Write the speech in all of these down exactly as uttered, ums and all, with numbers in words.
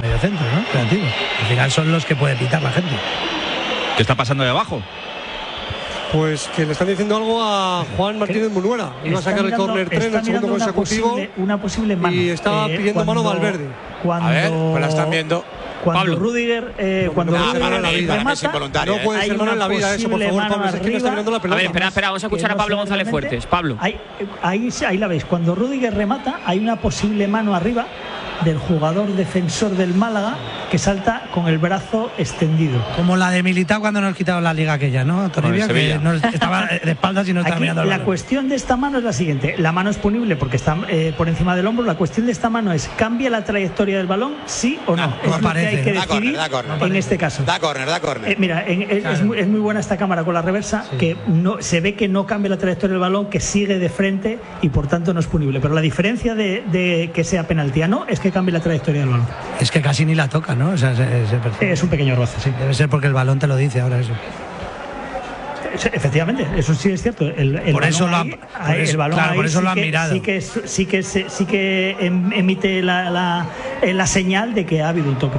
medio centro, ¿no? Creativo. Al final son los que puede pitar la gente. ¿Qué está pasando de abajo? Pues que le están diciendo algo a Juan Martínez Munuera. Iba a sacar el córner tres en el segundo consecutivo. Posible, una posible mano. Y estaba eh, pidiendo cuando, mano Valverde. Cuando, a ver, pues la están viendo. Cuando Pablo. Rudiger, eh, no, cuando no, Rudiger para mí, remata, para mí es involuntario. No puede ser mano en la vida eso, por favor, Pablo. Es que no está mirando la pelota. A ver, espera, espera, vamos a escuchar a Pablo González Fuertes. Pablo. Ahí, ahí, ahí la veis. Cuando Rudiger remata, hay una posible mano arriba del jugador defensor del Málaga que salta con el brazo extendido. Como la de Militao cuando nos quitaron la liga aquella, ¿no? Toribia, que no estaba de espaldas y no estaba Aquí, mirando el la balón. cuestión de esta mano es la siguiente. La mano es punible porque está eh, por encima del hombro. La cuestión de esta mano es: ¿cambia la trayectoria del balón? ¿Sí o no? No, es no lo parece. que hay que Da decidir córner, da córner. en este caso. Da córner, da córner. Eh, mira, en, es, Claro. es, muy, es muy buena esta cámara con la reversa, sí. Que no se ve que no cambia la trayectoria del balón, que sigue de frente y por tanto no es punible. Pero la diferencia de, de que sea penalti a no es que cambie la trayectoria del balón. Es que casi ni la toca, ¿no? O sea, se, se es un pequeño roce, sí. Debe ser porque el balón te lo dice ahora eso. Efectivamente, eso sí es cierto. El, el por eso lo han, ahí, por eso, el balón claro, por eso sí lo han que, mirado. Sí que, sí que, sí que emite la, la, la señal de que ha habido un toque.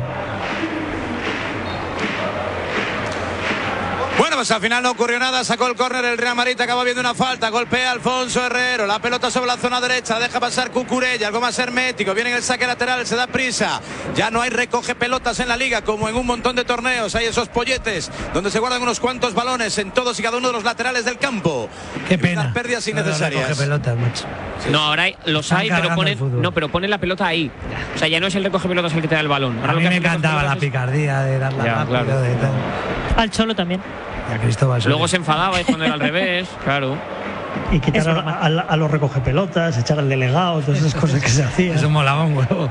Bueno, pues al final no ocurrió nada, sacó el córner el Real Madrid, acaba viendo una falta, golpea Alfonso Herrero, la pelota sobre la zona derecha, deja pasar Cucurella, algo más hermético, viene en el saque lateral, se da prisa, ya no hay recoge pelotas en la liga como en un montón de torneos, hay esos polletes donde se guardan unos cuantos balones en todos y cada uno de los laterales del campo. Qué pena. Unas pérdidas No, innecesarias. no recoge pelotas, macho. No, ahora hay, los Están hay, pero cargando el ponen, fútbol. no, pero ponen la pelota ahí. O sea, ya no es el recoge pelotas el que te da el balón. Ahora A lo mí que me hacen los encantaba la recoge pelotas picardía de darla Ya, rápido, claro. de tal. Al Cholo también. Y a Cristóbal es- Soria. Luego se enfadaba y poner al revés, claro. Y quitar a, a, a los recoge pelotas, echar al delegado, todas esas cosas que se hacían. Eso molaba un huevo.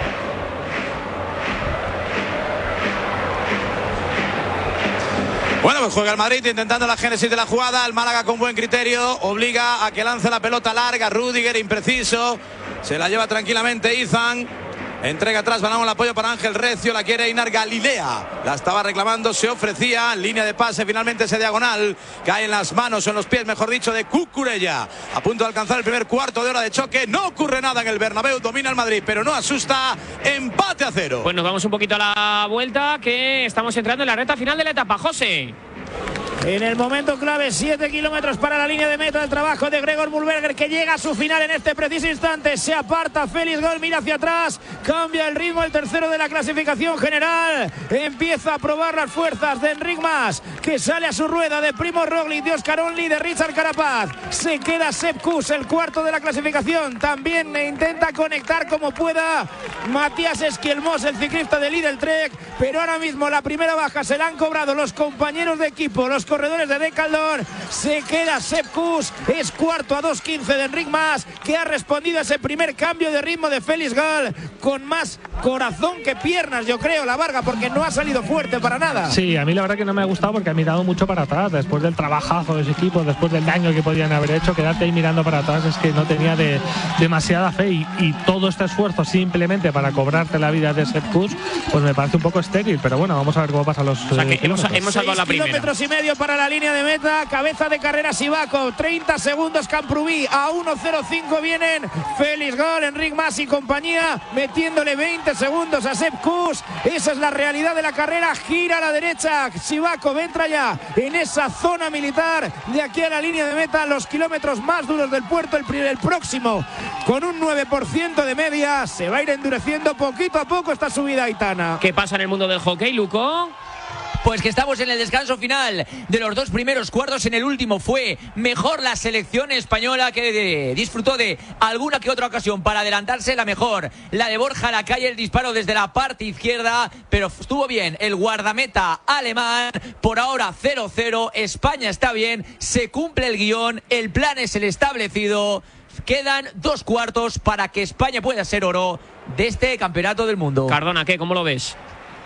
Bueno, pues juega el Madrid intentando la génesis de la jugada, el Málaga con buen criterio, obliga a que lance la pelota larga, Rudiger impreciso, se la lleva tranquilamente Izan, entrega atrás, balón el apoyo para Ángel Recio, la quiere Einar Galilea, la estaba reclamando, se ofrecía, línea de pase, finalmente ese diagonal, cae en las manos o en los pies, mejor dicho, de Cucurella, a punto de alcanzar el primer cuarto de hora de choque, no ocurre nada en el Bernabéu, domina el Madrid, pero no asusta, empate a cero. Pues nos vamos un poquito a la vuelta, que estamos entrando en la recta final de la etapa, José. En el momento clave, siete kilómetros para la línea de meta del trabajo de Gregor Mühlberger, que llega a su final en este preciso instante. Se aparta Félix Gol, mira hacia atrás, cambia el ritmo, el tercero de la clasificación general. Empieza a probar las fuerzas de Enric Mas, que sale a su rueda, de Primo Roglic, de Oscar Only, de Richard Carapaz. Se queda Sepp Kuss, el cuarto de la clasificación. También intenta conectar como pueda Matías Esquielmos, el ciclista de Lidl Trek, pero ahora mismo la primera baja se la han cobrado los compañeros de equipo, los corredores de Decaldor. Se queda Sepp Kuss, es cuarto a dos quince de Enric Mas, que ha respondido a ese primer cambio de ritmo de Félix Gol con más corazón que piernas, yo creo, la Varga, porque no ha salido fuerte para nada. Sí, a mí la verdad que no me ha gustado porque ha mirado mucho para atrás después del trabajazo de ese equipo, después del daño que podían haber hecho. Quedarte ahí mirando para atrás es que no tenía de, demasiada fe y, y todo este esfuerzo simplemente para cobrarte la vida de Sepp Kuss, pues me parece un poco estéril, pero bueno, vamos a ver cómo pasan los O sea, que eh, hemos, kilómetros. hemos salvado la Seis primera. kilómetros y medio para la línea de meta, cabeza de carrera Sivakov, treinta segundos Camprubí, a uno cero cinco vienen Félix Gol, Enric Mas y compañía, metiéndole veinte segundos a Sepp Kuss. Esa es la realidad de la carrera, gira a la derecha, Sivakov entra ya en esa zona militar, de aquí a la línea de meta, los kilómetros más duros del puerto, el, primer, el próximo, con un nueve por ciento de media, se va a ir endureciendo poquito a poco esta subida, Aitana. ¿Qué pasa en el mundo del hockey, Luco? Pues que estamos en el descanso final de los dos primeros cuartos. En el último fue mejor la selección española, que de, disfrutó de alguna que otra ocasión para adelantarse. La mejor, la de Borja Lacalle, el disparo desde la parte izquierda, pero estuvo bien el guardameta alemán. Por ahora cero cero, España está bien, se cumple el guión, el plan es el establecido. Quedan dos cuartos para que España pueda ser oro de este campeonato del mundo. Cardona, ¿qué? ¿Cómo lo ves?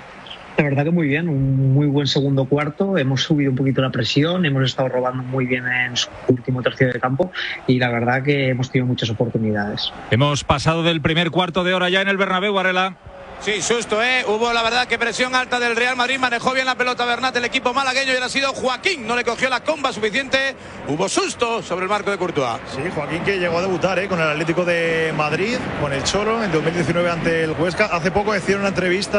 La verdad que muy bien, un muy buen segundo cuarto, hemos subido un poquito la presión, hemos estado robando muy bien en su último tercio de campo y la verdad que hemos tenido muchas oportunidades. Hemos pasado del primer cuarto de hora ya en el Bernabéu, Varela. Sí, susto, ¿eh? Hubo, la verdad, que presión alta del Real Madrid. Manejó bien la pelota Bernat, el equipo malagueño, y era sido Joaquín. No le cogió la comba suficiente. Hubo susto sobre el marco de Courtois. Sí, Joaquín, que llegó a debutar ¿eh? con el Atlético de Madrid, con el Cholo, en dos mil diecinueve ante el Huesca. Hace poco hicieron una entrevista